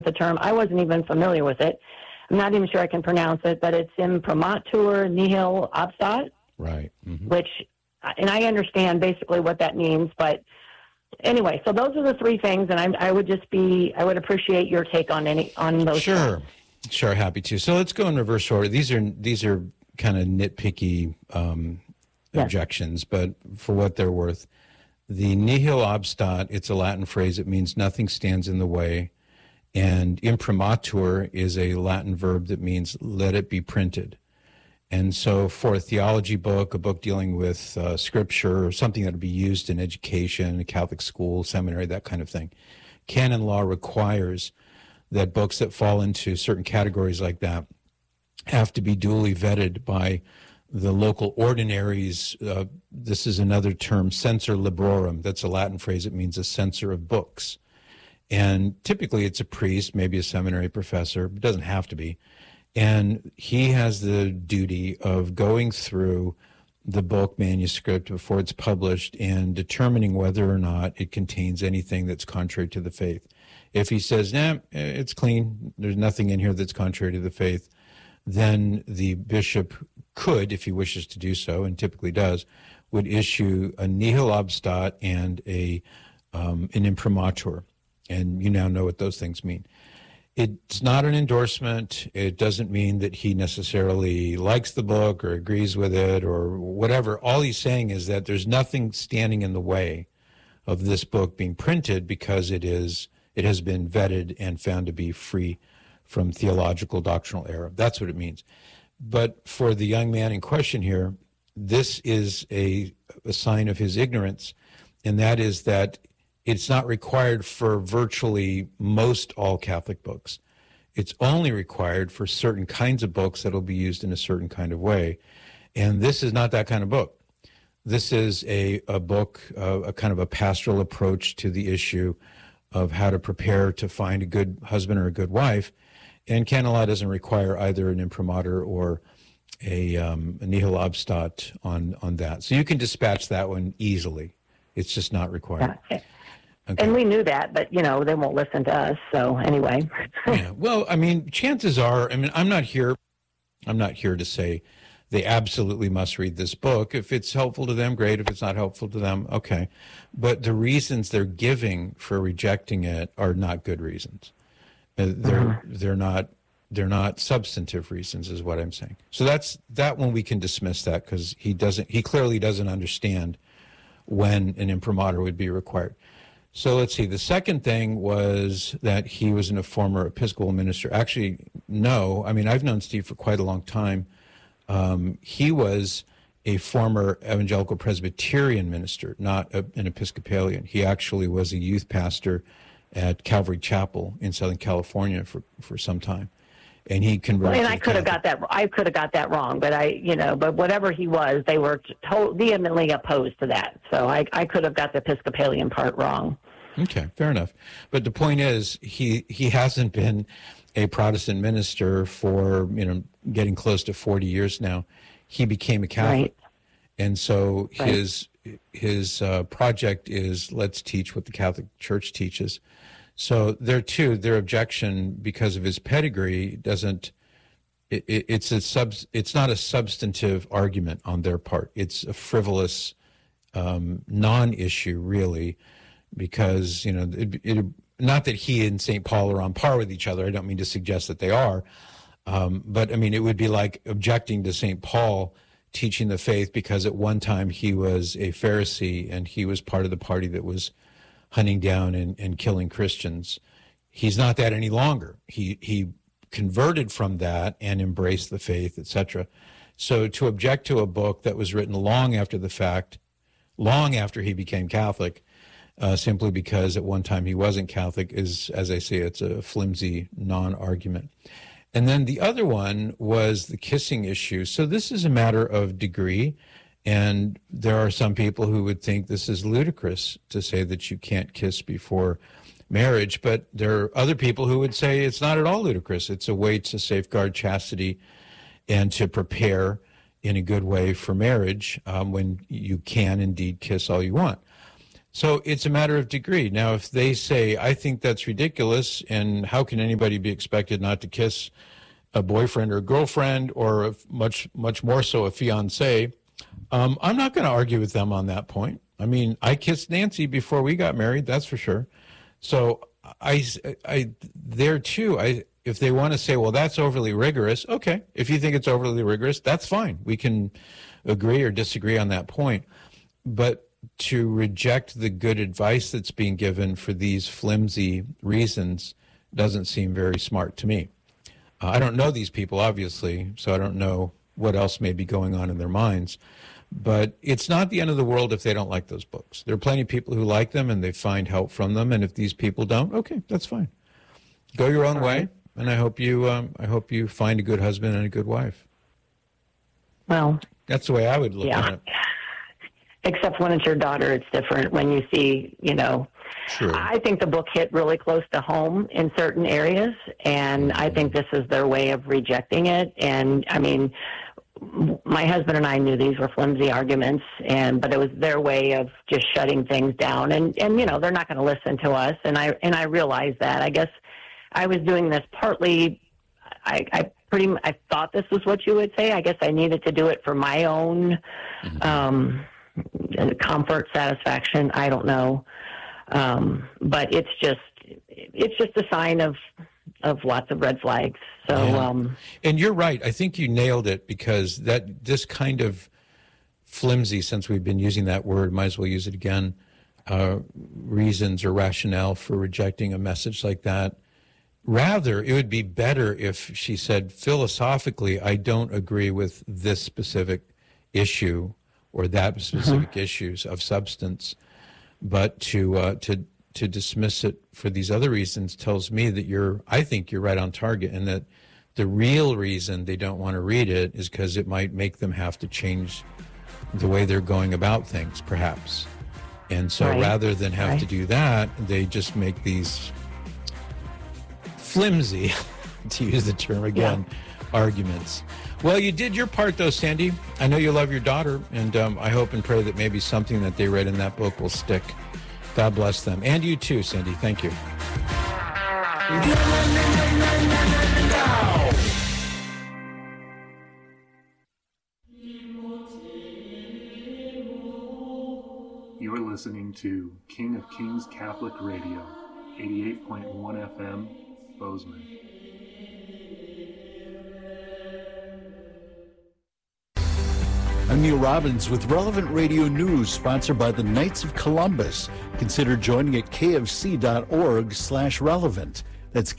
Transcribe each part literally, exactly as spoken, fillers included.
the term. I wasn't even familiar with it. I'm not even sure I can pronounce it, but it's imprimatur nihil obstat. Right. Mm-hmm. Which, and I understand basically what that means, but anyway, so those are the three things, and I, I would just be, I would appreciate your take on any on those. Sure, points. Sure, happy to. So let's go in reverse order. These are these are kind of nitpicky um, yes. objections, but for what they're worth, the nihil obstat, it's a Latin phrase. It means nothing stands in the way. And imprimatur is a Latin verb that means let it be printed. And so for a theology book, a book dealing with uh, scripture, or something that would be used in education, a Catholic school, seminary, that kind of thing, canon law requires that books that fall into certain categories like that have to be duly vetted by the local ordinaries. Uh, this is another term, censor librorum. That's a Latin phrase. It means a censor of books. And typically it's a priest, maybe a seminary professor, but it doesn't have to be. And he has the duty of going through the book manuscript before it's published and determining whether or not it contains anything that's contrary to the faith. If he says, nah, it's clean, there's nothing in here that's contrary to the faith, then the bishop could, if he wishes to do so, and typically does, would issue a nihil obstat and a um, an imprimatur. And you now know what those things mean. It's not an endorsement. It doesn't mean that he necessarily likes the book or agrees with it or whatever. All he's saying is that there's nothing standing in the way of this book being printed because it is it has been vetted and found to be free from theological doctrinal error. That's what it means. But for the young man in question here, this is a, a sign of his ignorance, and that is that it's not required for virtually most all Catholic books. It's only required for certain kinds of books that will be used in a certain kind of way. And this is not that kind of book. This is a, a book, uh, a kind of a pastoral approach to the issue of how to prepare to find a good husband or a good wife. And canon law doesn't require either an imprimatur or a, um, a nihil obstat on, on that. So you can dispatch that one easily. It's just not required. Yeah. Okay. And we knew that, but, you know, they won't listen to us. So anyway. Yeah. Well, I mean, chances are, I mean, I'm not here, I'm not here to say they absolutely must read this book. If it's helpful to them, great. If it's not helpful to them, okay. But the reasons they're giving for rejecting it are not good reasons. Uh, they're, mm-hmm. they're not, they're not substantive reasons is what I'm saying. So that's, that one we can dismiss that because he doesn't, he clearly doesn't understand when an imprimatur would be required. So let's see. The second thing was that he was a former Episcopal minister. Actually, no. I mean, I've known Steve for quite a long time. Um, he was a former evangelical Presbyterian minister, not a, an Episcopalian. He actually was a youth pastor at Calvary Chapel in Southern California for, for some time. And he converted. Well, and I could have got that. I could have got that wrong, but I, you know, but whatever he was, they were to- vehemently opposed to that. So I, I could have got the Episcopalian part wrong. Okay, fair enough. But the point is, he he hasn't been a Protestant minister for you know getting close to forty years now. He became a Catholic, right. And so right. his his uh, project is let's teach what the Catholic Church teaches. So there too, their objection because of his pedigree doesn't. It, it, it's a sub. It's not a substantive argument on their part. It's a frivolous um, non-issue, really, because you know it, it. Not that he and Saint Paul are on par with each other. I don't mean to suggest that they are, um, but I mean it would be like objecting to Saint Paul teaching the faith because at one time he was a Pharisee and he was part of the party that was hunting down and, and killing Christians. He's not that any longer. He he converted from that and embraced the faith, et cetera. So to object to a book that was written long after the fact, long after he became Catholic, uh, simply because at one time he wasn't Catholic is, as I say, it's a flimsy non-argument. And then the other one was the kissing issue. So this is a matter of degree. And there are some people who would think this is ludicrous to say that you can't kiss before marriage, but there are other people who would say it's not at all ludicrous. It's a way to safeguard chastity and to prepare in a good way for marriage um, when you can indeed kiss all you want. So it's a matter of degree. Now, if they say, I think that's ridiculous, and how can anybody be expected not to kiss a boyfriend or a girlfriend, or a much, much more so a fiance, um, I'm not going to argue with them on that point. I mean, I kissed Nancy before we got married, that's for sure. So I, I, there too, I, if they want to say, well, that's overly rigorous, okay. If you think it's overly rigorous, that's fine. We can agree or disagree on that point. But to reject the good advice that's being given for these flimsy reasons doesn't seem very smart to me. Uh, I don't know these people, obviously, so I don't know what else may be going on in their minds. But it's not the end of the world if they don't like those books. There are plenty of people who like them and they find help from them. And if these people don't, okay, that's fine. Go your own way. And I hope you, um, I hope you find a good husband and a good wife. Well, that's the way I would look yeah. at it. Except when it's your daughter, it's different. When you see, you know, True. I think the book hit really close to home in certain areas, and I think this is their way of rejecting it. And I mean, my husband and I knew these were flimsy arguments, and but it was their way of just shutting things down. And and you know, they're not going to listen to us, and I and I realized that. I guess I was doing this partly. I, I pretty I thought this was what you would say. I guess I needed to do it for my own. Mm-hmm. Um, comfort, satisfaction, I don't know. Um, but it's just, it's just a sign of, of lots of red flags. So, yeah. um, and you're right. I think you nailed it, because that, this kind of flimsy, since we've been using that word, might as well use it again, uh, reasons or rationale for rejecting a message like that. Rather, it would be better if she said, philosophically, I don't agree with this specific issue or that specific mm-hmm. issues of substance, but to uh, to to dismiss it for these other reasons tells me that you're, I think you're right on target, and that the real reason they don't want to read it is because it might make them have to change the way they're going about things, perhaps. And so right. rather than have right. to do that, they just make these flimsy, to use the term again, yeah. arguments. Well, you did your part, though, Sandy. I know you love your daughter, and um, I hope and pray that maybe something that they read in that book will stick. God bless them. And you too, Sandy. Thank you. You are listening to King of Kings Catholic Radio, eighty-eight point one F M, Bozeman. I'm Neil Robbins with Relevant Radio News, sponsored by the Knights of Columbus. Consider joining at kfc.org slash relevant. That's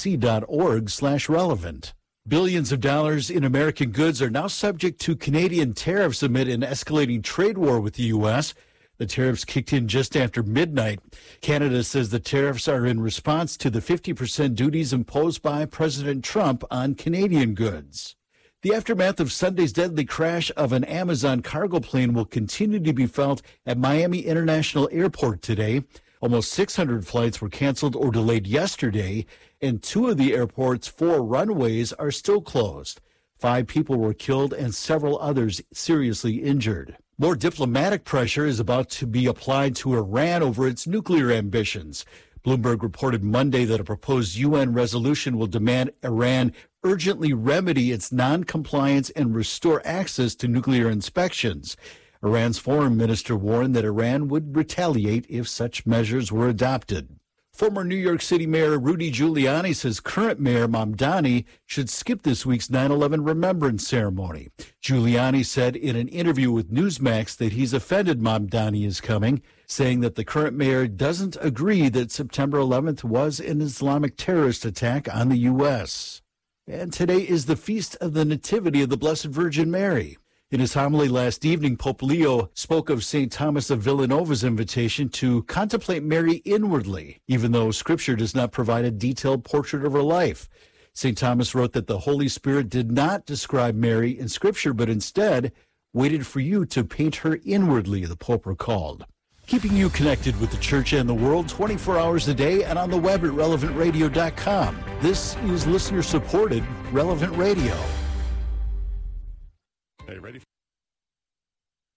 kfc.org slash relevant. Billions of dollars in American goods are now subject to Canadian tariffs amid an escalating trade war with the U S. The tariffs kicked in just after midnight. Canada says the tariffs are in response to the fifty percent duties imposed by President Trump on Canadian goods. The aftermath of Sunday's deadly crash of an Amazon cargo plane will continue to be felt at Miami International Airport today. Almost six hundred flights were canceled or delayed yesterday, and two of the airport's four runways are still closed. Five people were killed and several others seriously injured. More diplomatic pressure is about to be applied to Iran over its nuclear ambitions. Bloomberg reported Monday that a proposed U N resolution will demand Iran urgently remedy its noncompliance and restore access to nuclear inspections. Iran's foreign minister warned that Iran would retaliate if such measures were adopted. Former New York City Mayor Rudy Giuliani says current Mayor Mamdani should skip this week's nine eleven remembrance ceremony. Giuliani said in an interview with Newsmax that he's offended Mamdani is coming, saying that the current mayor doesn't agree that September eleventh was an Islamic terrorist attack on the U S. And today is the Feast of the Nativity of the Blessed Virgin Mary. In his homily last evening, Pope Leo spoke of Saint Thomas of Villanova's invitation to contemplate Mary inwardly, even though Scripture does not provide a detailed portrait of her life. Saint Thomas wrote that the Holy Spirit did not describe Mary in Scripture, but instead waited for you to paint her inwardly, the Pope recalled. Keeping you connected with the Church and the world twenty-four hours a day and on the web at relevant radio dot com. This is listener-supported Relevant Radio. Hey, ready?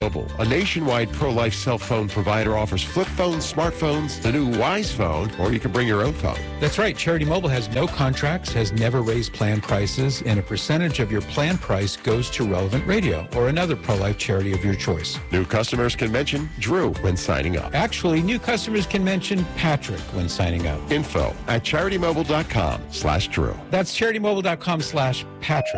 Mobile, a nationwide pro-life cell phone provider, offers flip phones, smartphones, the new Wise Phone, or you can bring your own phone. That's right. Charity Mobile has no contracts, has never raised plan prices, and a percentage of your plan price goes to Relevant Radio or another pro-life charity of your choice. New customers can mention Drew when signing up. Actually, new customers can mention Patrick when signing up. Info at CharityMobile.com slash Drew. That's CharityMobile.com slash Patrick.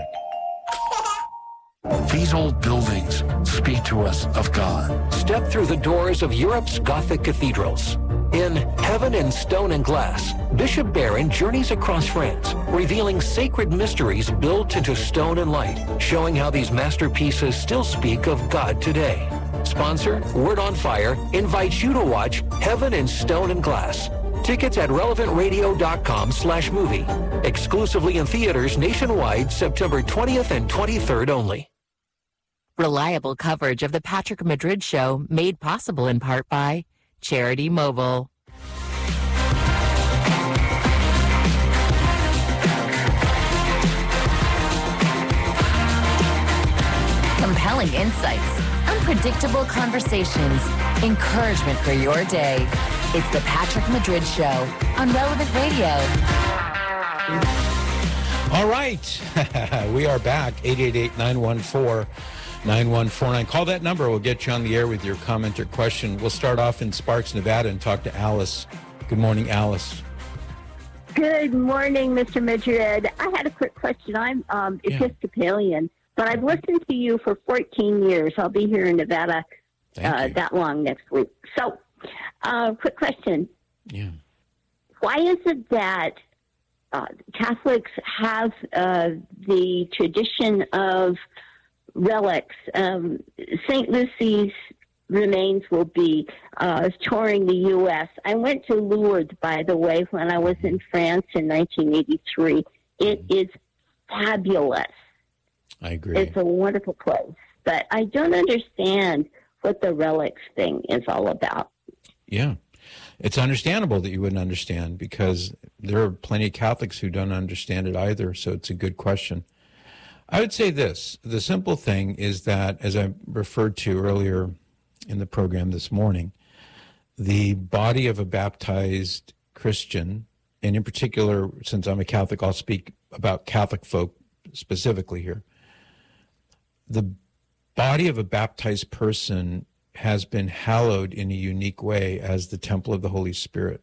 These old buildings speak to us of God. Step through the doors of Europe's Gothic cathedrals. In Heaven in Stone and Glass, Bishop Barron journeys across France, revealing sacred mysteries built into stone and light, showing how these masterpieces still speak of God today. Sponsor, Word on Fire, invites you to watch Heaven in Stone and Glass. Tickets at relevantradio.com slash movie. Exclusively in theaters nationwide, September twentieth and twenty-third only. Reliable coverage of the Patrick Madrid Show, made possible in part by Charity Mobile. Compelling insights, unpredictable conversations, encouragement for your day. It's the Patrick Madrid Show on Relevant Radio. All right. We are back. eight eight eight, nine one four, nine one four nine. Call that number. We'll get you on the air with your comment or question. We'll start off in Sparks, Nevada, and talk to Alice. Good morning, Alice. Good morning, Mister Madrid. I had a quick question. I'm um, Episcopalian, yeah. but I've listened to you for fourteen years. I'll be here in Nevada uh, that long next week. So, uh, quick question. Yeah. Why is it that uh, Catholics have uh, the tradition of relics? Um, Saint Lucy's remains will be uh, touring the U S I went to Lourdes, by the way, when I was in France in nineteen eighty-three. It is fabulous. I agree. It's a wonderful place. But I don't understand what the relics thing is all about. Yeah. It's understandable that you wouldn't understand, because there are plenty of Catholics who don't understand it either, so it's a good question. I would say this. The simple thing is that, as I referred to earlier in the program this morning, the body of a baptized Christian, and in particular, since I'm a Catholic, I'll speak about Catholic folk specifically here. The body of a baptized person has been hallowed in a unique way as the temple of the Holy Spirit.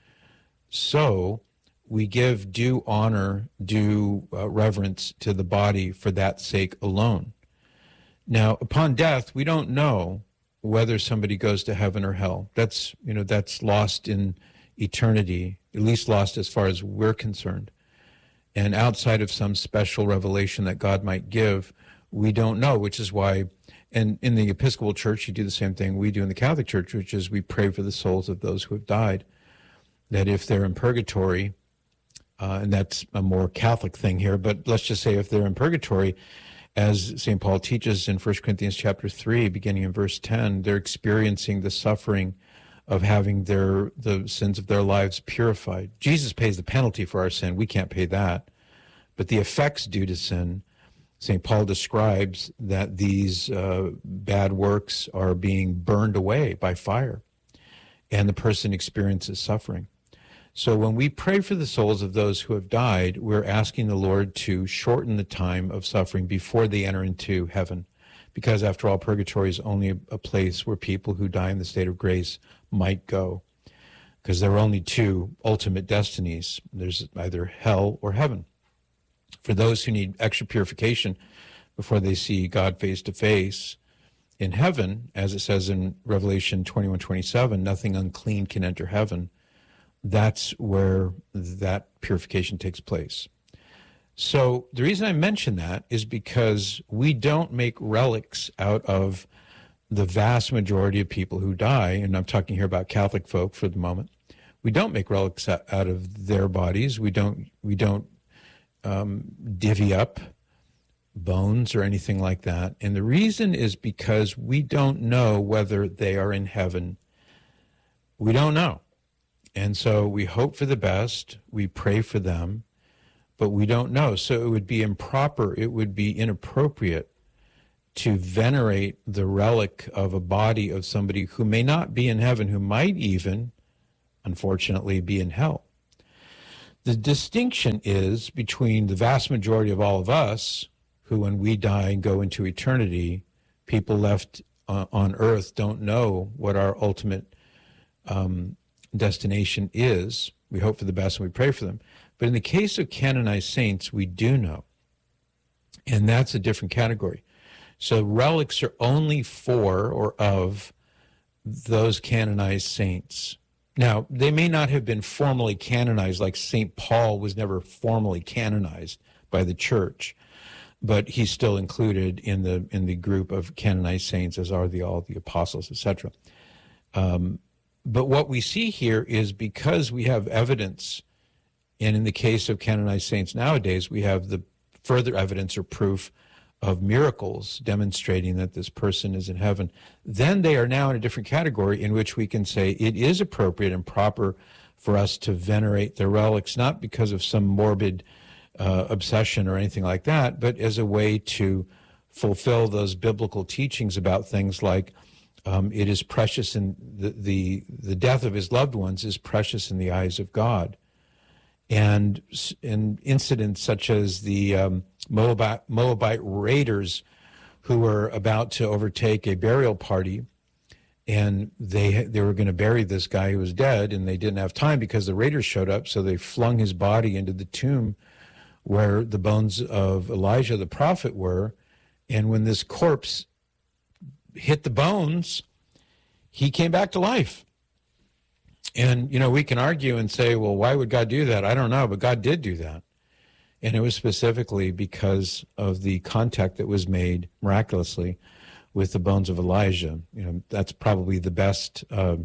So we give due honor, due uh, reverence to the body for that sake alone. Now, upon death, we don't know whether somebody goes to heaven or hell. That's, you know, that's lost in eternity, at least lost as far as we're concerned. And outside of some special revelation that God might give, we don't know, which is why, and in the Episcopal Church, you do the same thing we do in the Catholic Church, which is we pray for the souls of those who have died, that if they're in purgatory, uh, and that's a more Catholic thing here, but let's just say if they're in purgatory, as Saint Paul teaches in First Corinthians chapter three, beginning in verse ten, they're experiencing the suffering of having their the sins of their lives purified. Jesus pays the penalty for our sin. We can't pay that. But the effects due to sin, Saint Paul describes that these uh, bad works are being burned away by fire, and the person experiences suffering. So when we pray for the souls of those who have died, we're asking the Lord to shorten the time of suffering before they enter into heaven. Because after all, purgatory is only a place where people who die in the state of grace might go. Because there are only two ultimate destinies. There's either hell or heaven. For those who need extra purification before they see God face to face, in heaven, as it says in Revelation twenty-one twenty-seven, nothing unclean can enter heaven. That's where that purification takes place. So the reason I mention that is because we don't make relics out of the vast majority of people who die, and I'm talking here about Catholic folk for the moment. We don't make relics out of their bodies. We don't, we don't um, divvy up bones or anything like that. And the reason is because we don't know whether they are in heaven. We don't know. And so we hope for the best, we pray for them, but we don't know. So it would be improper, it would be inappropriate to venerate the relic of a body of somebody who may not be in heaven, who might even, unfortunately, be in hell. The distinction is between the vast majority of all of us, who when we die and go into eternity, people left uh, on earth don't know what our ultimate um, destination is. We hope for the best and we pray for them. But in the case of canonized saints, we do know. And that's a different category. So relics are only for or of those canonized saints. Now, they may not have been formally canonized, like Saint Paul was never formally canonized by the church, but he's still included in the in the group of canonized saints, as are the all the apostles, et cetera. Um, but what we see here is because we have evidence, and in the case of canonized saints nowadays, we have the further evidence or proof of miracles demonstrating that this person is in heaven, then they are now in a different category in which we can say it is appropriate and proper for us to venerate their relics, not because of some morbid uh, obsession or anything like that, but as a way to fulfill those biblical teachings about things like um, it is precious in the, the, the death of his loved ones is precious in the eyes of God. And, and incidents such as the um, Moabite, Moabite raiders who were about to overtake a burial party, and they they were going to bury this guy who was dead, and they didn't have time because the raiders showed up, so they flung his body into the tomb where the bones of Elijah the prophet were, and when this corpse hit the bones, he came back to life. And, you know, we can argue and say, well, why would God do that? I don't know, but God did do that. And it was specifically because of the contact that was made miraculously with the bones of Elijah. You know, that's probably the best uh,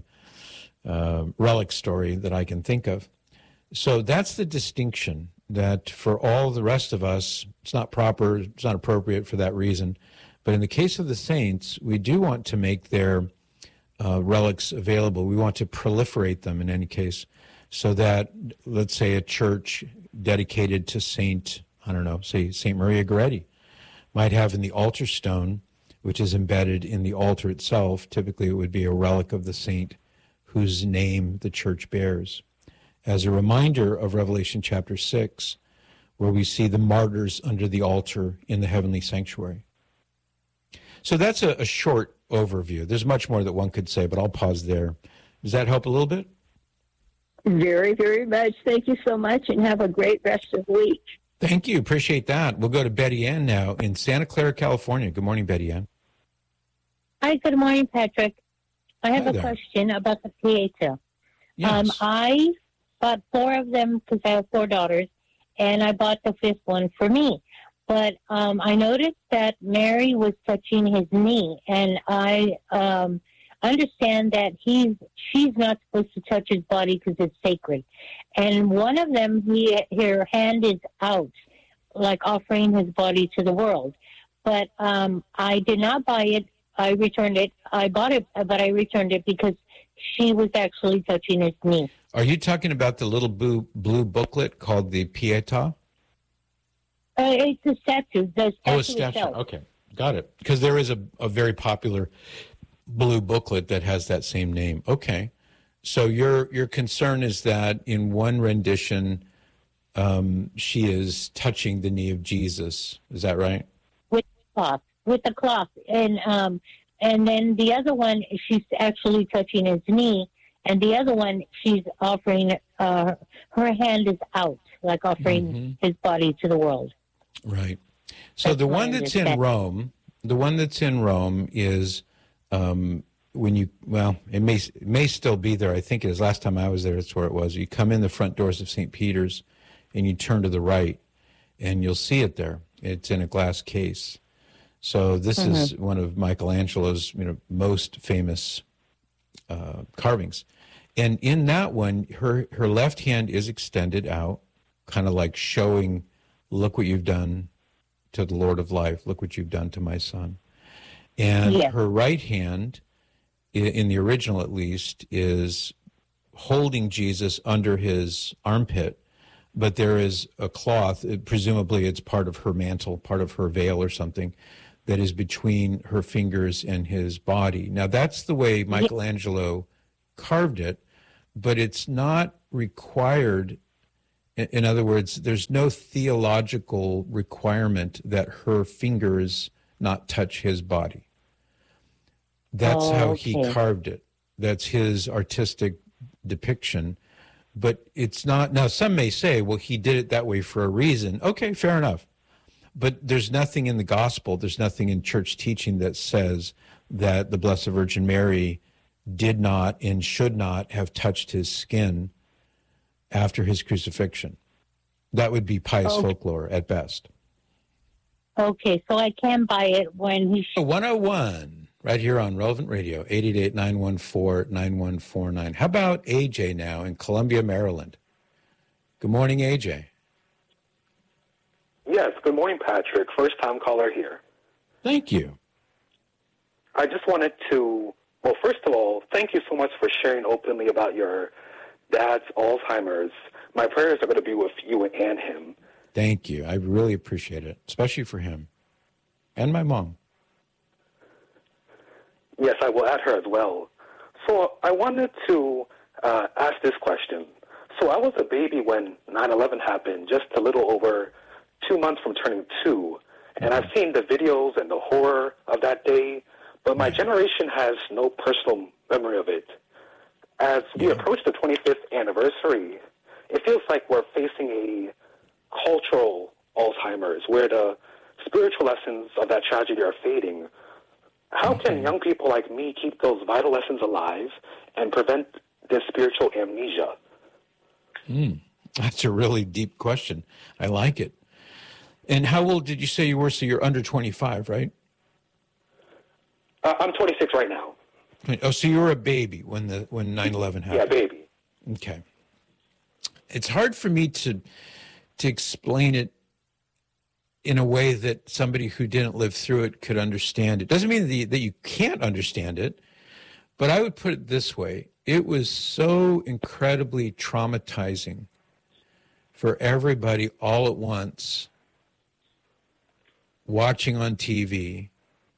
uh, relic story that I can think of. So that's the distinction, that for all the rest of us, it's not proper, it's not appropriate for that reason. But in the case of the saints, we do want to make their Uh, relics available. We want to proliferate them in any case, so that, let's say, a church dedicated to Saint, I don't know, say Saint Maria Goretti, might have in the altar stone, which is embedded in the altar itself, typically it would be a relic of the saint whose name the church bears, as a reminder of Revelation chapter six, where we see the martyrs under the altar in the heavenly sanctuary. So that's a, a short overview. There's much more that one could say, but I'll pause there. Does that help a little bit? Very, very much. Thank you so much, and have a great rest of the week. Thank you. Appreciate that. We'll go to Betty Ann now in Santa Clara, California. Good morning, Betty Ann. Hi, good morning, Patrick. I have Hi a there. question about the Pieta. Yes. Um, I bought four of them because I have four daughters, and I bought the fifth one for me. But um, I noticed that Mary was touching his knee, and I um, understand that he's she's not supposed to touch his body because it's sacred. And one of them, he her hand is out, like offering his body to the world. But um, I did not buy it. I returned it. I bought it, but I returned it because she was actually touching his knee. Are you talking about the little blue, blue booklet called the Pietà? Uh, it's a statue. The statue Oh, a statue. itself. Okay, got it. Because there is a, a very popular blue booklet that has that same name. Okay. So your your concern is that in one rendition, um, she is touching the knee of Jesus. Is that right? With the cloth. With the cloth. And, um, and then the other one, she's actually touching his knee. And the other one, she's offering, uh, her hand is out, like offering Mm-hmm. his body to the world. Right. So That's the my one that's in understanding. Rome, the one that's in Rome is um, when you, well, it may it may still be there. I think it is. Last time I was there, that's where it was. You come in the front doors of Saint Peter's and you turn to the right and you'll see it there. It's in a glass case. So this Mm-hmm. is one of Michelangelo's, you know, most famous uh, carvings. And in that one, her, her left hand is extended out, kind of like showing, look what you've done to the Lord of life. Look what you've done to my son. And Yeah. her right hand, i- in the original at least, is holding Jesus under his armpit, but there is a cloth, uh, presumably it's part of her mantle, part of her veil or something, that is between her fingers and his body. Now, that's the way Michelangelo carved it, but it's not required. In other words, there's no theological requirement that her fingers not touch his body. That's Oh, how okay. he carved it. That's his artistic depiction. But it's not, now some may say, well, he did it that way for a reason. Okay, fair enough. But there's nothing in the gospel, there's nothing in church teaching that says that the Blessed Virgin Mary did not and should not have touched his skin after his crucifixion. That would be pious Okay. folklore at best. Okay, so I can buy it when he... one oh one, right here on Relevant Radio, eight eight eight, nine one four, nine one four nine. How about A J now in Columbia, Maryland? Good morning, A J. Yes, good morning, Patrick. First-time caller here. Thank you. I just wanted to, well, first of all, thank you so much for sharing openly about your dad's Alzheimer's. My prayers are going to be with you and him. Thank you. I really appreciate it, especially for him and my mom. Yes, I will add her as well. So I wanted to uh, ask this question. So I was a baby when nine eleven happened, just a little over two months from turning two. And I've seen the videos and the horror of that day, but my generation has no personal memory of it. As we Yeah. approach the twenty-fifth anniversary, it feels like we're facing a cultural Alzheimer's, where the spiritual lessons of that tragedy are fading. How can young people like me keep those vital lessons alive and prevent this spiritual amnesia? Mm, that's a really deep question. I like it. And how old did you say you were? So you're under twenty-five, right? Uh, I'm twenty-six right now. Oh, so you were a baby when the when nine eleven happened. Yeah, baby. Okay. It's hard for me to to explain it in a way that somebody who didn't live through it could understand it. Doesn't mean that you, that you can't understand it, but I would put it this way. It was so incredibly traumatizing for everybody all at once, watching on T V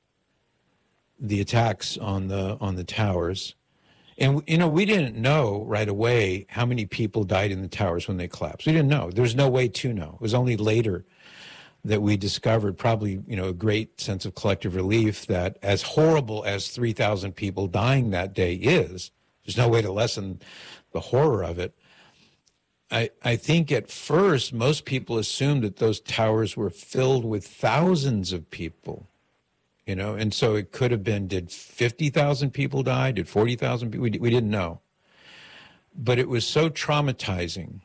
the attacks on the on the towers. And, you know, we didn't know right away how many people died in the towers when they collapsed. We didn't know. There was no way to know. It was only later that we discovered, probably, you know, a great sense of collective relief that as horrible as three thousand people dying that day is, there's no way to lessen the horror of it. I, I think at first, most people assumed that those towers were filled with thousands of people. You know, and so it could have been, did fifty thousand people die? Did forty thousand people? We, we didn't know. But it was so traumatizing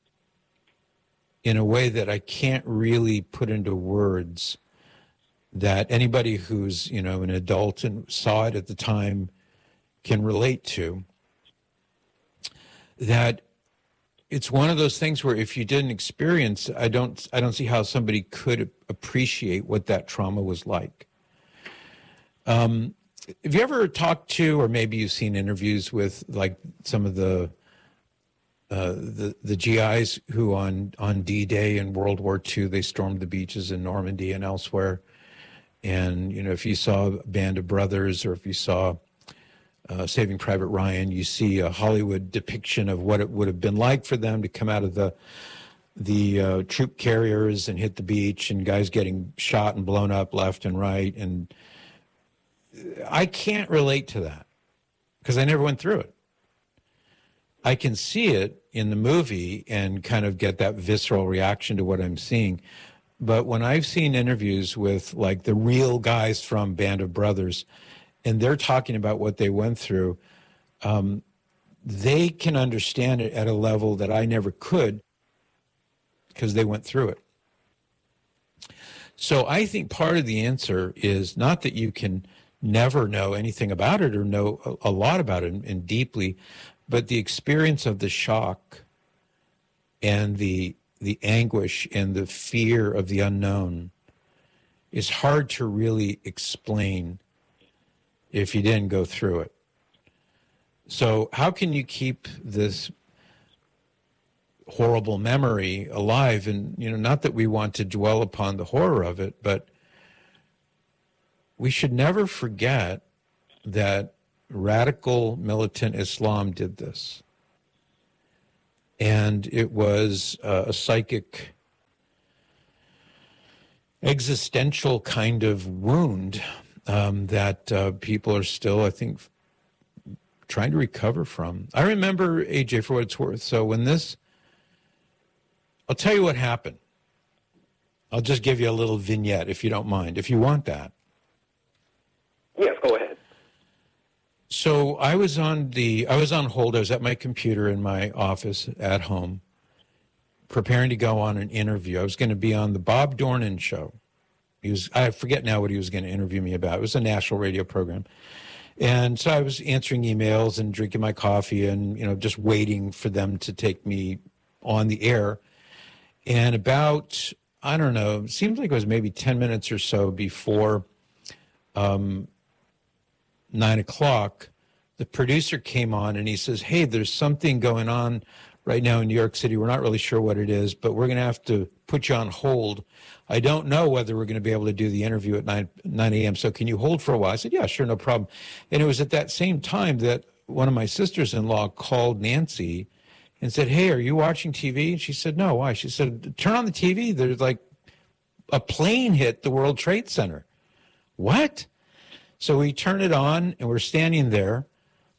in a way that I can't really put into words that anybody who's, you know, an adult and saw it at the time can relate to. That it's one of those things where if you didn't experience, I don't, I don't see how somebody could appreciate what that trauma was like. Um, have you ever talked to, or maybe you've seen interviews with, like some of the uh, the the G Is who on on D-Day in World War Two they stormed the beaches in Normandy and elsewhere, and you know if you saw Band of Brothers or if you saw uh, Saving Private Ryan, you see a Hollywood depiction of what it would have been like for them to come out of the the uh, troop carriers and hit the beach, and guys getting shot and blown up left and right. And I can't relate to that because I never went through it. I can see it in the movie and kind of get that visceral reaction to what I'm seeing. But when I've seen interviews with like the real guys from Band of Brothers, and they're talking about what they went through, um, they can understand it at a level that I never could because they went through it. So I think part of the answer is not that you can never know anything about it or know a, a lot about it and, and deeply, but the experience of the shock and the the anguish and the fear of the unknown is hard to really explain if you didn't go through it. So how can you keep this horrible memory alive? And, you know, not that we want to dwell upon the horror of it, but we should never forget that radical militant Islam did this. And it was uh, a psychic, existential kind of wound um, that uh, people are still, I think, trying to recover from. I remember, A J, for what it's worth, so when this, I'll tell you what happened. I'll just give you a little vignette, if you don't mind, if you want that. Yes, go ahead. So I was on the, I was on hold. I was at my computer in my office at home, preparing to go on an interview. I was going to be on the Bob Dornan show. He was, I forget now what he was going to interview me about. It was a national radio program. And so I was answering emails and drinking my coffee and, you know, just waiting for them to take me on the air. And about, I don't know, it seems like it was maybe ten minutes or so before um, nine o'clock, the producer came on and he says, hey, there's something going on right now in New York City. We're not really sure what it is, but we're going to have to put you on hold. I don't know whether we're going to be able to do the interview at nine a.m., so can you hold for a while? I said, yeah, sure, no problem. And it was at that same time that one of my sisters-in-law called Nancy and said, hey, are you watching T V? And she said, no, why? She said, turn on the T V. There's like a plane hit the World Trade Center. What? So we turn it on, and we're standing there,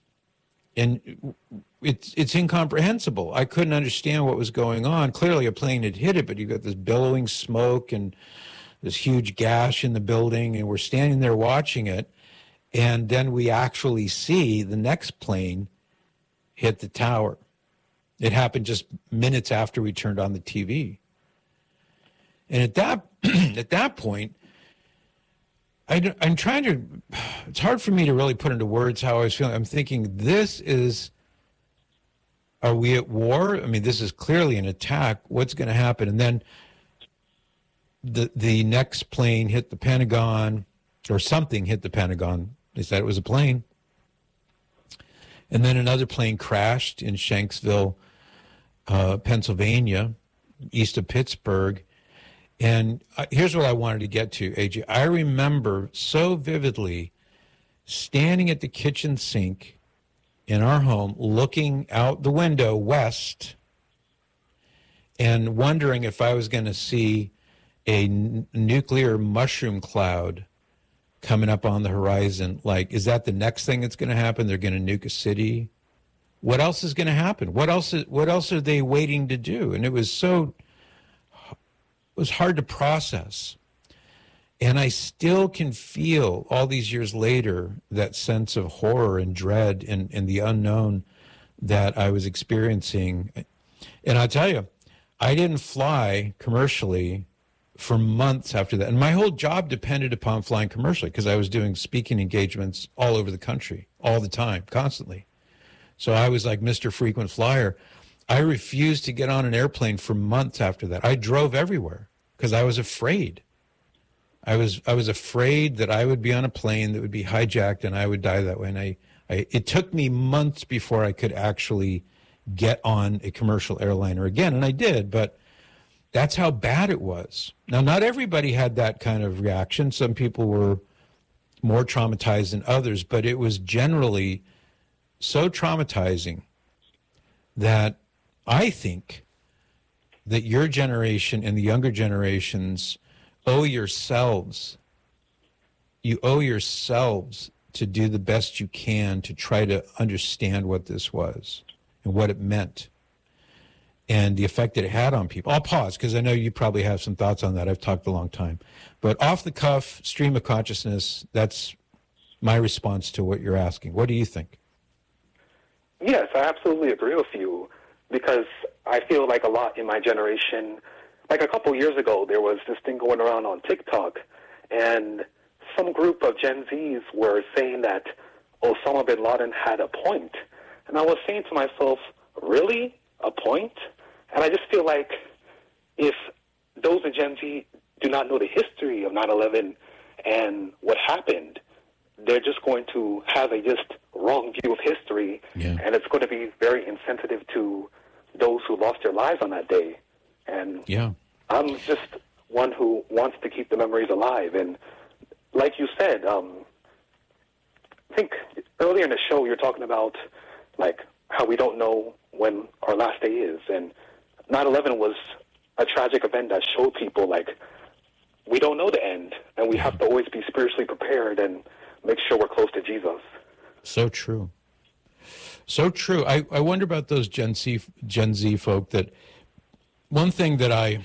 and it's it's incomprehensible. I couldn't understand what was going on. Clearly a plane had hit it, but you got this billowing smoke and this huge gash in the building, and we're standing there watching it, and then we actually see the next plane hit the tower. It happened just minutes after we turned on the T V. And at that at that point, I, I'm trying to, it's hard for me to really put into words how I was feeling. I'm thinking, this is, are we at war? I mean, this is clearly an attack. What's going to happen? And then the the next plane hit the Pentagon, or something hit the Pentagon. They said it was a plane. And then another plane crashed in Shanksville, uh, Pennsylvania, east of Pittsburgh. And here's what I wanted to get to, A J. I remember so vividly standing at the kitchen sink in our home, looking out the window west and wondering if I was going to see a n- nuclear mushroom cloud coming up on the horizon. Like, is that the next thing that's going to happen? They're going to nuke a city. What else is going to happen? What else? Is, what else are they waiting to do? And it was so... It was hard to process. And I still can feel, all these years later, that sense of horror and dread and, and the unknown that I was experiencing. And I'll tell you, I didn't fly commercially for months after that. And my whole job depended upon flying commercially because I was doing speaking engagements all over the country, all the time, constantly. So I was like Mister Frequent Flyer. I refused to get on an airplane for months after that. I drove everywhere because I was afraid. I was I was afraid that I would be on a plane that would be hijacked and I would die that way. And I, I it took me months before I could actually get on a commercial airliner again, and I did. But that's how bad it was. Now, not everybody had that kind of reaction. Some people were more traumatized than others, but it was generally so traumatizing that I think that your generation and the younger generations owe yourselves, you owe yourselves to do the best you can to try to understand what this was and what it meant and the effect that it had on people. I'll pause because I know you probably have some thoughts on that. I've talked a long time. But off the cuff, stream of consciousness, that's my response to what you're asking. What do you think? Yes, I absolutely agree with you. Because I feel like a lot in my generation, like a couple years ago, there was this thing going around on TikTok, and some group of Gen Zs were saying that Osama bin Laden had a point. And I was saying to myself, really? A point? And I just feel like if those in Gen Z do not know the history of nine eleven and what happened, they're just going to have a just wrong view of history, yeah. And it's going to be very insensitive to those who lost their lives on that day. And yeah. I'm just one who wants to keep the memories alive. And like you said, um, I think earlier in the show you were talking about like how we don't know when our last day is, and nine eleven was a tragic event that showed people like we don't know the end, and we have to always be spiritually prepared and make sure we're close to Jesus. So true. So true. I, I wonder about those Gen Z Gen Z folk that one thing that I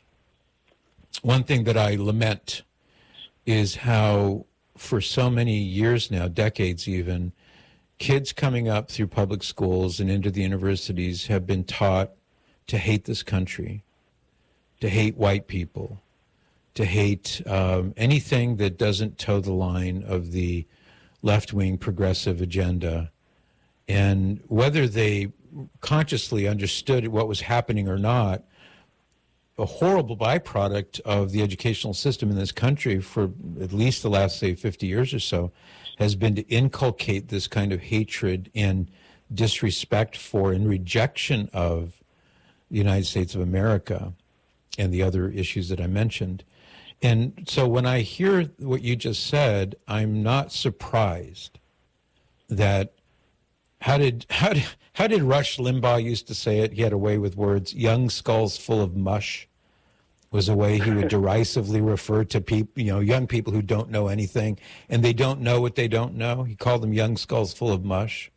one thing that I lament is how for so many years now, decades even, kids coming up through public schools and into the universities have been taught to hate this country, to hate white people, to hate um, anything that doesn't toe the line of the left-wing progressive agenda. And whether they consciously understood what was happening or not, a horrible byproduct of the educational system in this country for at least the last, say, fifty years or so has been to inculcate this kind of hatred and disrespect for and rejection of the United States of America and the other issues that I mentioned. And so when I hear what you just said, I'm not surprised that how did how did how did Rush Limbaugh used to say it? He had a way with words. Young skulls full of mush was a way he would derisively refer to people, you know, young people who don't know anything and they don't know what they don't know. He called them young skulls full of mush.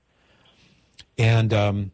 And um,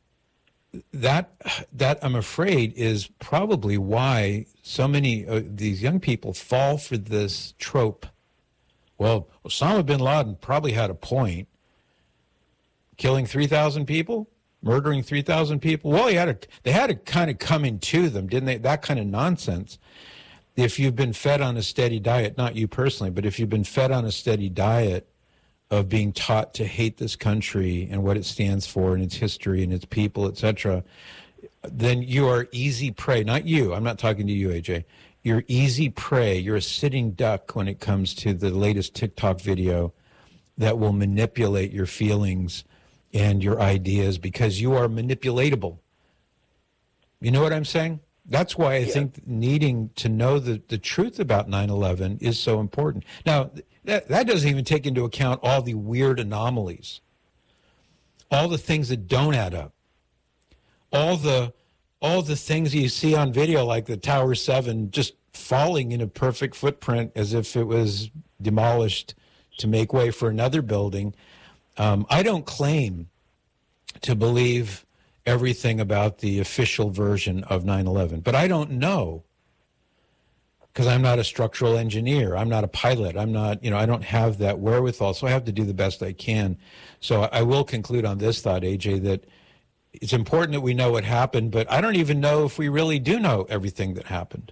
that that I'm afraid is probably why so many of these young people fall for this trope. Well, Osama bin Laden probably had a point. Killing three thousand people, murdering three thousand people. Well, he had a, they had it kind of coming to them, didn't they? That kind of nonsense. If you've been fed on a steady diet, not you personally, but if you've been fed on a steady diet of being taught to hate this country and what it stands for and its history and its people, et cetera, then you are easy prey. Not you. I'm not talking to you, A J. You're easy prey. You're a sitting duck when it comes to the latest TikTok video that will manipulate your feelings and your ideas because you are manipulatable. You know what I'm saying? That's why I yeah. think needing to know the, the truth about nine eleven is so important. Now, that, that doesn't even take into account all the weird anomalies, all the things that don't add up, all the all the things you see on video, like the Tower seven just falling in a perfect footprint as if it was demolished to make way for another building. Um, I don't claim to believe everything about the official version of nine eleven, but I don't know because I'm not a structural engineer. I'm not a pilot. I'm not, you know, I don't have that wherewithal, so I have to do the best I can. So I will conclude on this thought, A J, that it's important that we know what happened, but I don't even know if we really do know everything that happened,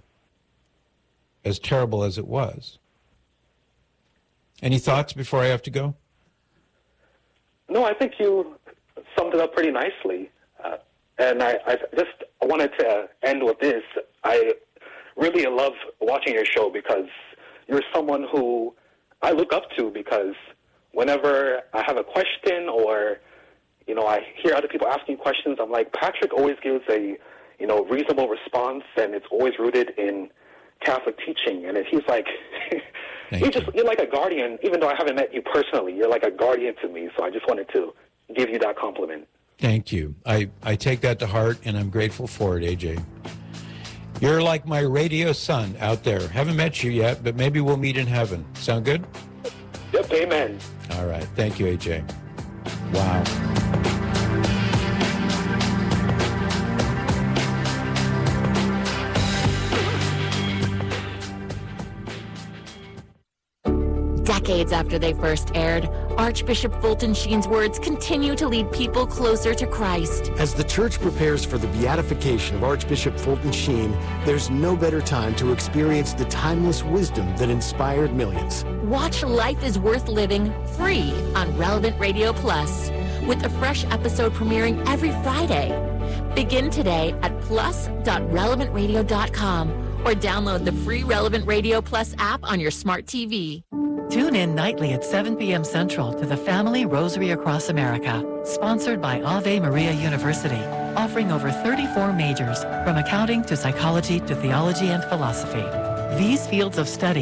as terrible as it was. Any thoughts before I have to go? No, I think you summed it up pretty nicely. Uh, and I, I just wanted to end with this. I really love watching your show because you're someone who I look up to, because whenever I have a question or, you know, I hear other people asking questions, I'm like, Patrick always gives a, you know, reasonable response, and it's always rooted in Catholic teaching. And he's like... You're just you're like a guardian, even though I haven't met you personally. You're like a guardian to me, so I just wanted to give you that compliment. Thank you. I, I take that to heart, and I'm grateful for it, A J. You're like my radio son out there. Haven't met you yet, but maybe we'll meet in heaven. Sound good? Yep, amen. All right. Thank you, A J. Wow. Decades after they first aired, Archbishop Fulton Sheen's words continue to lead people closer to Christ. As the church prepares for the beatification of Archbishop Fulton Sheen, there's no better time to experience the timeless wisdom that inspired millions. Watch Life is Worth Living free on Relevant Radio Plus, with a fresh episode premiering every Friday. Begin today at plus dot relevant radio dot com or download the free Relevant Radio Plus app on your smart T V. Tune in nightly at seven p.m. Central to the Family Rosary Across America, sponsored by Ave Maria University, offering over thirty-four majors, from accounting to psychology to theology and philosophy. These fields of study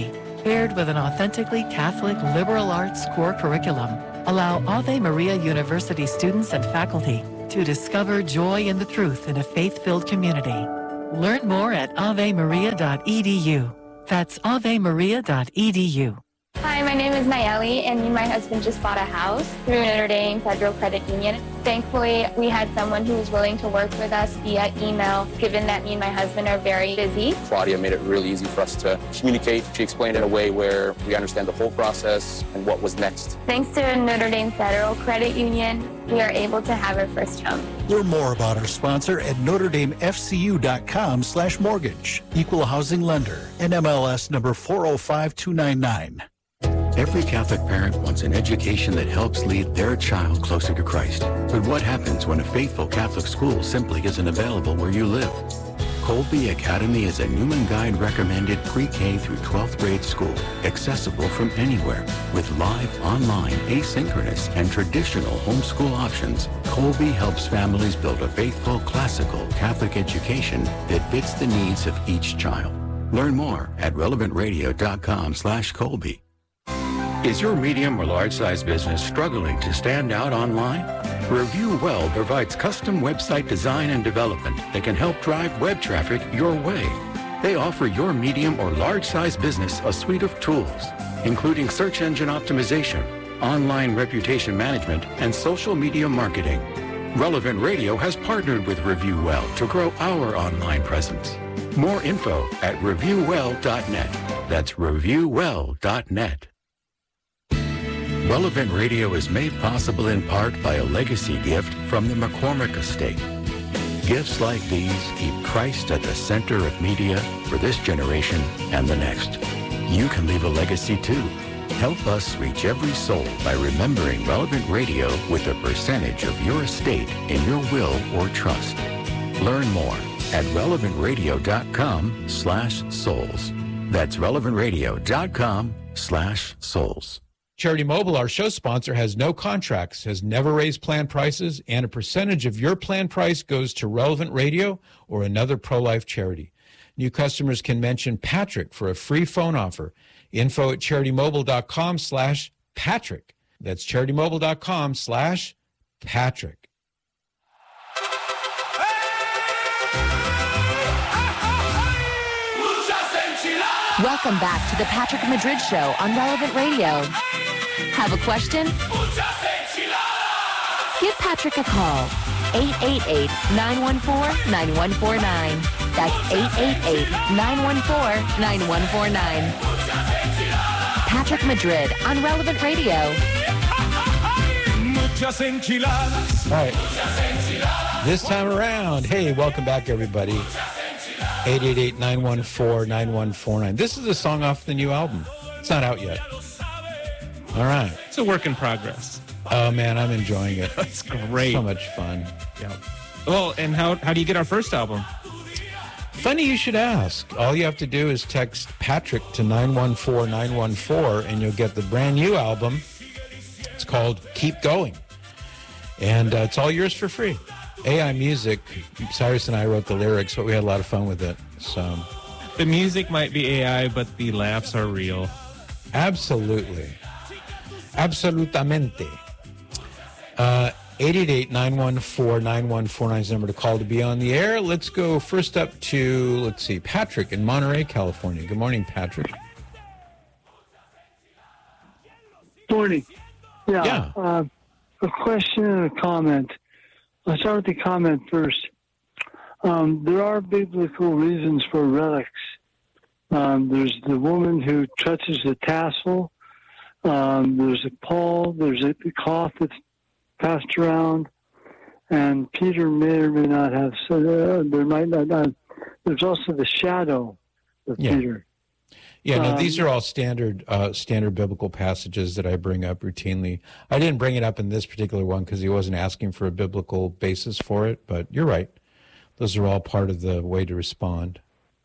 Paired with an authentically Catholic liberal arts core curriculum, allow Ave Maria University students and faculty to discover joy in the truth in a faith-filled community. Learn more at ave maria dot e d u. That's ave maria dot e d u. Hi, my name is Nayeli, and me and my husband just bought a house through Notre Dame Federal Credit Union. Thankfully, we had someone who was willing to work with us via email, given that me and my husband are very busy. Claudia made it really easy for us to communicate. She explained it in a way where we understand the whole process and what was next. Thanks to Notre Dame Federal Credit Union, we are able to have our first home. Learn more about our sponsor at notre dame f c u dot com slash mortgage. Equal housing lender. N M L S number four oh five two nine nine. Every Catholic parent wants an education that helps lead their child closer to Christ. But what happens when a faithful Catholic school simply isn't available where you live? Colby Academy is a Newman Guide recommended pre-K through twelfth grade school, accessible from anywhere. With live, online, asynchronous, and traditional homeschool options, Colby helps families build a faithful, classical Catholic education that fits the needs of each child. Learn more at relevant radio dot com slash Colby. Is your medium or large-size business struggling to stand out online? Review Well provides custom website design and development that can help drive web traffic your way. They offer your medium or large-size business a suite of tools, including search engine optimization, online reputation management, and social media marketing. Relevant Radio has partnered with Review Well to grow our online presence. More info at review well dot net. That's review well dot net. Relevant Radio is made possible in part by a legacy gift from the McCormick Estate. Gifts like these keep Christ at the center of media for this generation and the next. You can leave a legacy too. Help us reach every soul by remembering Relevant Radio with a percentage of your estate in your will or trust. Learn more at relevant radio dot com slash souls. That's relevant radio dot com slash souls. Charity Mobile, our show sponsor, has no contracts, has never raised plan prices, and a percentage of your plan price goes to Relevant Radio or another pro-life charity. New customers can mention Patrick for a free phone offer. Info at charity mobile dot com slash Patrick. That's charity mobile dot com slash Patrick. Welcome back to the Patrick Madrid Show on Relevant Radio. Have a question? Give Patrick a call. eight eight eight, nine one four, nine one four nine. That's eight eight eight, nine one four, nine one four nine. Patrick Madrid on Relevant Radio. All right. This time around, hey, welcome back, everybody. eight eight eight, nine one four, nine one four nine. This is a song off the new album. It's not out yet. All right. It's a work in progress. Oh, man, I'm enjoying it. It's great. So much fun. Yeah. Well, and how, how do you get our first album? Funny you should ask. All you have to do is text Patrick to nine one four, nine one four, and you'll get the brand new album. It's called Keep Going. And uh, it's all yours for free. A I Music, Cyrus and I wrote the lyrics, but we had a lot of fun with it. So, the music might be A I, but the laughs are real. Absolutely. Absolutamente. Uh, eight eight eight, nine one four, nine one four nine is the number to call to be on the air. Let's go first up to, let's see, Patrick in Monterey, California. Good morning, Patrick. Morning. Yeah. Yeah. Uh, a question and a comment. I'll start with the comment first. Um, there are biblical reasons for relics. Um, there's the woman who touches the tassel. Um, there's a pall. There's a cloth that's passed around. And Peter may or may not have said, uh, there might not, not. There's also the shadow of Yeah. Peter. Yeah, no, Um, these are all standard uh, standard biblical passages that I bring up routinely. I didn't bring it up in this particular one because he wasn't asking for a biblical basis for it, but you're right. Those are all part of the way to respond.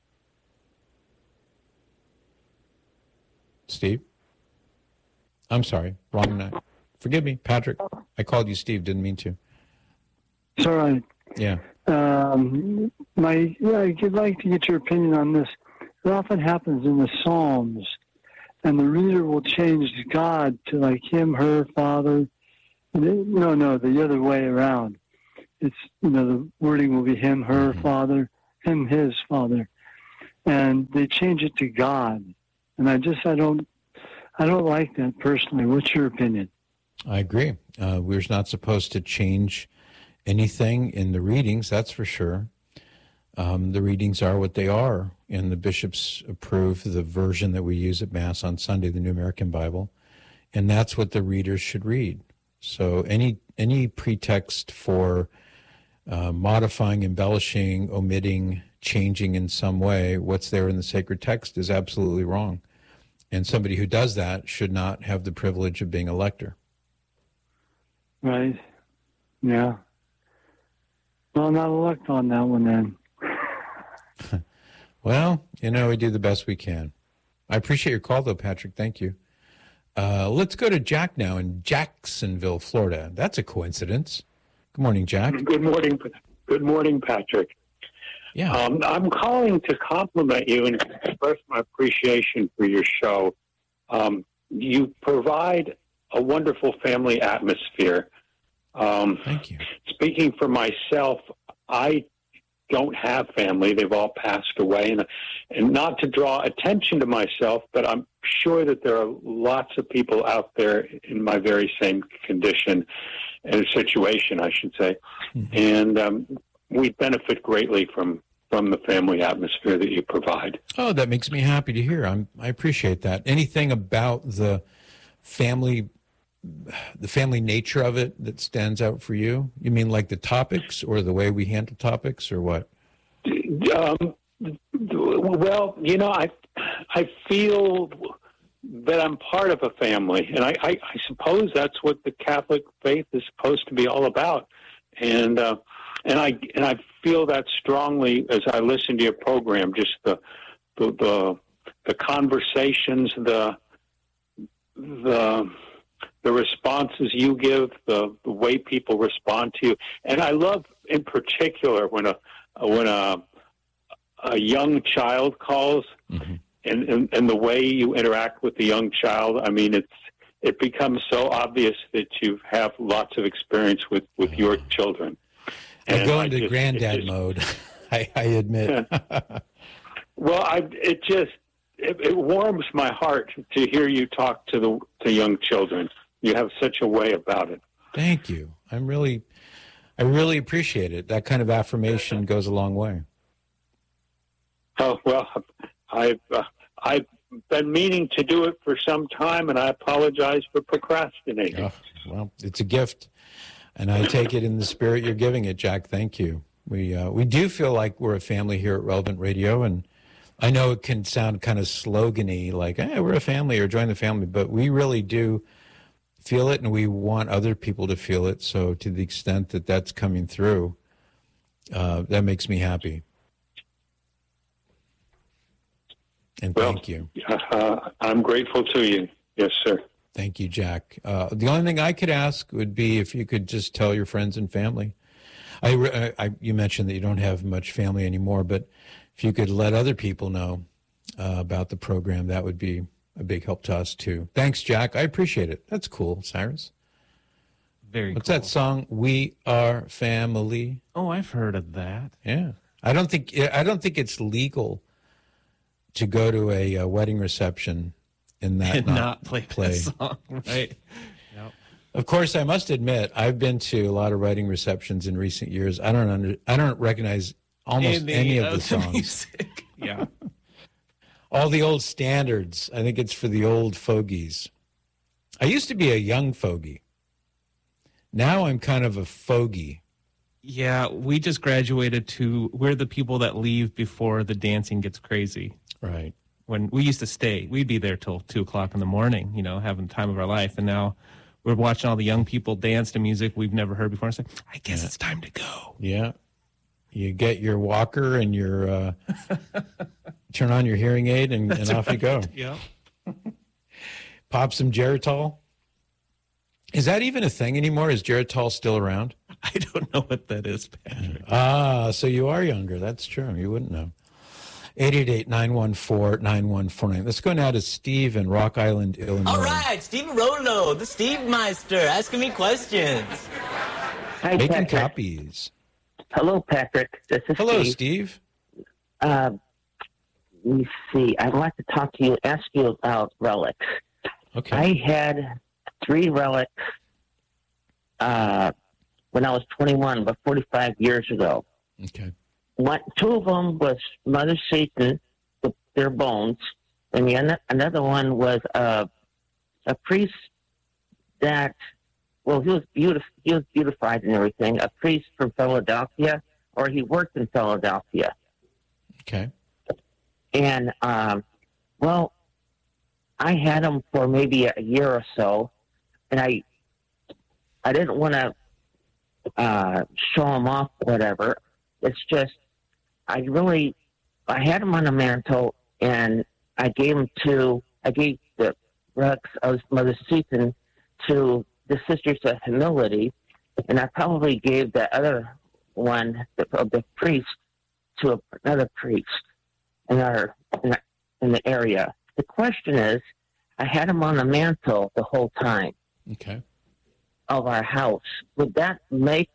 Steve? I'm sorry, wrong night. Forgive me, Patrick. I called you Steve, didn't mean to. It's all right. Yeah. Um, my, yeah, I'd like to get your opinion on this. It often happens in the Psalms and the reader will change God to like him, her, father. No, no, the other way around. It's, you know, the wording will be him, her, Mm-hmm. father, him, his father. And they change it to God. And I just, I don't, I don't like that personally. What's your opinion? I agree. Uh, we're not supposed to change anything in the readings, that's for sure. Um, the readings are what they are, and the bishops approve the version that we use at Mass on Sunday, the New American Bible, and that's what the readers should read. So any any pretext for uh, modifying, embellishing, omitting, changing in some way what's there in the sacred text is absolutely wrong. And somebody who does that should not have the privilege of being a lector. Right. Yeah. Well, not elect on that one then. Well, you know, we do the best we can. I appreciate your call, though, Patrick. Thank you. Uh, let's go to Jack now in Jacksonville, Florida. That's a coincidence. Good morning, Jack. Good morning. Good morning, Patrick. Yeah. Um, I'm calling to compliment you and express my appreciation for your show. Um, you provide a wonderful family atmosphere. Um, Thank you. Speaking for myself, I don't have family. They've all passed away. And, and not to draw attention to myself, but I'm sure that there are lots of people out there in my very same condition and situation, I should say. Mm-hmm. And um, we benefit greatly from, from the family atmosphere that you provide. Oh, that makes me happy to hear. I'm, I appreciate that. Anything about the family the family nature of it that stands out for you? You mean like the topics or the way we handle topics or what? Um, well, you know, I I feel that I'm part of a family, and I, I, I suppose that's what the Catholic faith is supposed to be all about. And uh, and I and I feel that strongly as I listen to your program. Just the the the, the conversations, the the the responses you give, the, the way people respond to you. And I love in particular when a when a a young child calls mm-hmm. and, and, and the way you interact with the young child. I mean, it's it becomes so obvious that you have lots of experience with, with your children. I go into I just, granddad just, mode, I, I admit. Well, I it just it, it warms my heart to hear you talk to the to young children. You have such a way about it. Thank you. I'm really, I really appreciate it. That kind of affirmation goes a long way. Oh, well, I've, uh, I've been meaning to do it for some time, and I apologize for procrastinating. Oh, well, it's a gift, and I take it in the spirit you're giving it, Jack. Thank you. We, uh, we do feel like we're a family here at Relevant Radio, and I know it can sound kind of slogan-y, like, hey, we're a family or join the family, but we really do feel it, and we want other people to feel it. So to the extent that that's coming through, uh, that makes me happy. And well, thank you. Uh, I'm grateful to you. Yes, sir. Thank you, Jack. Uh, the only thing I could ask would be if you could just tell your friends and family. I, I, you mentioned that you don't have much family anymore, but if you could let other people know uh, about the program, that would be a big help to us, too. Thanks, Jack. I appreciate it. That's cool, Cyrus. Very What's cool. that song, We Are Family? Oh, I've heard of that. Yeah. I don't think I don't think it's legal to go to a, a wedding reception and that and not, not play, play. that song, right? Yep. Of course, I must admit, I've been to a lot of wedding receptions in recent years. I don't under, I don't recognize almost the, any of uh, the songs. Music. Yeah. All the old standards. I think it's for the old fogies. I used to be a young fogey. Now I'm kind of a fogey. Yeah, we just graduated to, we're the people that leave before the dancing gets crazy. Right. When we used to stay, we'd be there till two o'clock in the morning, you know, having the time of our life. And now we're watching all the young people dance to music we've never heard before. It's like, I guess yeah. it's time to go. Yeah. You get your walker and your, uh, turn on your hearing aid and, and off right. you go. Yeah. Pop some Geritol. Is that even a thing anymore? Is Geritol still around? I don't know what that is, Patrick. Ah, so you are younger. That's true. You wouldn't know. eight eight eight, nine one four, nine one four nine. Let's go now to Steve in Rock Island, Illinois. All right, Steve Rollo, the Steve Meister, asking me questions. Hi, Making Patrick. copies. Hello, Patrick. This is Hello, Steve. Steve. Uh, let me see. I'd like to talk to you, ask you about relics. Okay. I had three relics uh, when I was twenty-one, about forty-five years ago. Okay. One, two of them was Mother Satan, with their bones, and the other, another one was uh, a priest that, well, he was beautif- he was beautified and everything, a priest from Philadelphia, or he worked in Philadelphia. Okay. And, um, well, I had him for maybe a year or so, and I I didn't want to uh, show him off, whatever. It's just, I really, I had him on the mantle, and I gave him to, I gave the relics of Mother Satan to the Sisters of Humility, and I probably gave the other one, the, of the priest, to another priest in our in, the, in the area. The question is, I had him on the mantle the whole time. Okay. Of our house. Would that make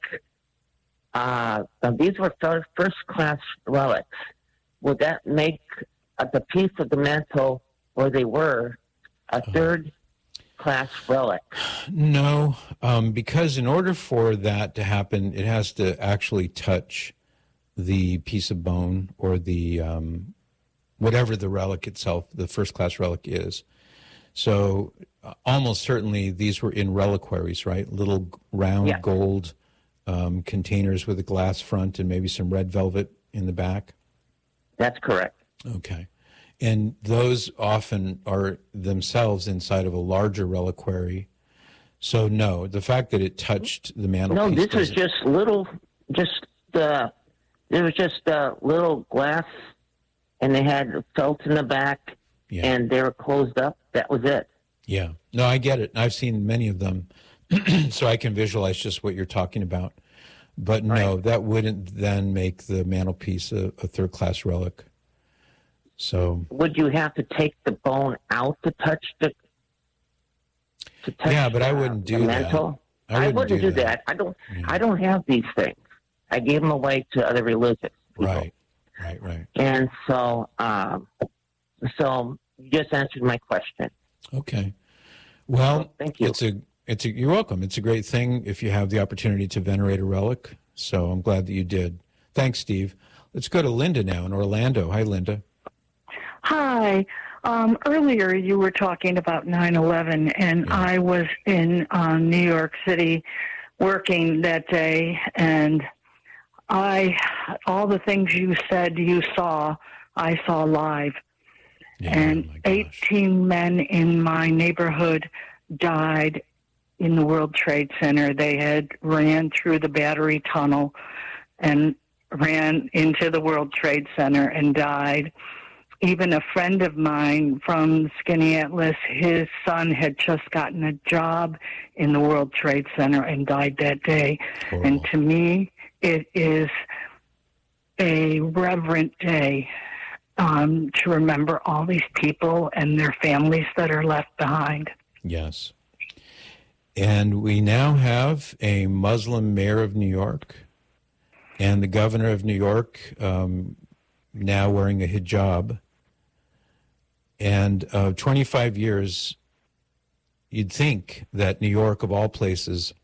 uh, these were first class relics? Would that make uh, the piece of the mantle where they were a third class relic? No, um, because in order for that to happen, it has to actually touch the piece of bone or the um, whatever the relic itself, the first class relic is. So uh, almost certainly these were in reliquaries, right? Little round Yeah. gold um, containers with a glass front and maybe some red velvet in the back. That's correct. Okay. And those often are themselves inside of a larger reliquary. So no, the fact that it touched the mantelpiece. No, this was doesn't- just little, just uh, it was just a little glass, and they had felt in the back, Yeah. and they were closed up. That was it. Yeah. No, I get it. I've seen many of them, so I can visualize just what you're talking about. But no, that wouldn't then make the mantelpiece a, a third-class relic. So Would you have to take the bone out to touch the? To touch yeah, but I uh, wouldn't the do that. mantle? I wouldn't, do that. I don't. I don't have these things. I gave them away to other religions. Right, right, right. And so, um, so you just answered my question. Okay. Well, thank you. It's a, it's a, you're welcome. It's a great thing if you have the opportunity to venerate a relic. So I'm glad that you did. Thanks, Steve. Let's go to Linda now in Orlando. Hi, Linda. Hi. Um, earlier you were talking about nine eleven, and I was in uh, New York City working that day, and I, all the things you said you saw, I saw live. and eighteen men in my neighborhood died in the World Trade Center. They had ran through the Battery Tunnel and ran into the World Trade Center and died. Even a friend of mine from Skinny Atlas, his son had just gotten a job in the World Trade Center and died that day. Horrible. And to me, it is a reverent day um, to remember all these people and their families that are left behind. Yes. And we now have a Muslim mayor of New York and the governor of New York um, now wearing a hijab. And uh, twenty-five years, you'd think that New York, of all places,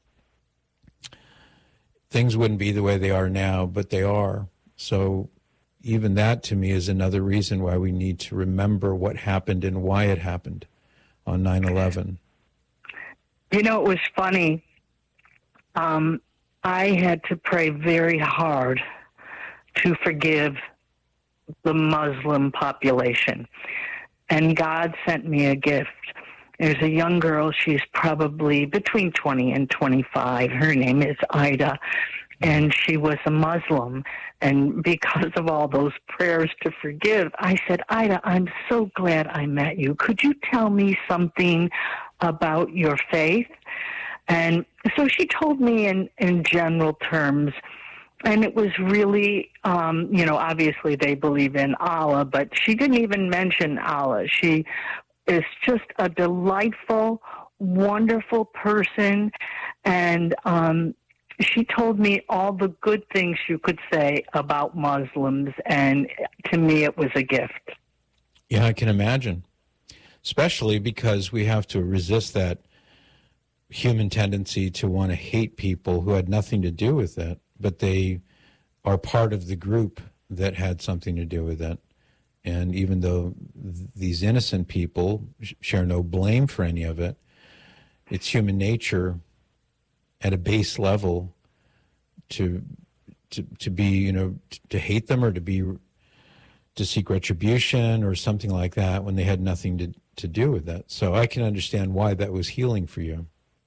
things wouldn't be the way they are now, but they are. So even that, to me, is another reason why we need to remember what happened and why it happened on nine eleven. You know, it was funny. Um, I had to pray very hard to forgive the Muslim population. And God sent me a gift. There's a young girl. She's probably between twenty and twenty-five. Her name is Ida. And she was a Muslim. And because of all those prayers to forgive, I said, Ida, I'm so glad I met you. Could you tell me something about your faith? And so she told me in, in general terms and it was really, um, you know, obviously they believe in Allah, but she didn't even mention Allah. She is just a delightful, wonderful person, and um, she told me all the good things you could say about Muslims, and to me it was a gift. Yeah, I can imagine, especially because we have to resist that human tendency to want to hate people who had nothing to do with it, but they are part of the group that had something to do with it. And even though th- these innocent people sh- share no blame for any of it, it's human nature at a base level to to to be, you know, t- to hate them or to be to seek retribution or something like that when they had nothing to, to do with that. So I can understand why that was healing for you.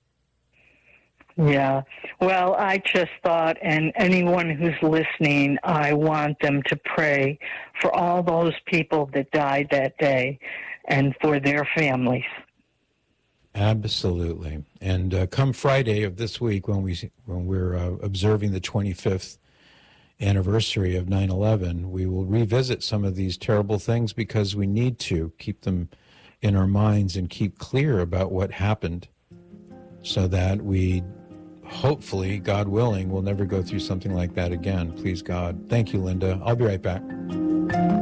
Yeah. Well, I just thought, and anyone who's listening, I want them to pray for all those people that died that day and for their families. Absolutely. And uh, come Friday of this week, when, we, when we're uh, observing the twenty-fifth anniversary of nine eleven, we will revisit some of these terrible things because we need to keep them in our minds and keep clear about what happened so that we, hopefully, God willing, will never go through something like that again. Please, God. Thank you, Linda. I'll be right back.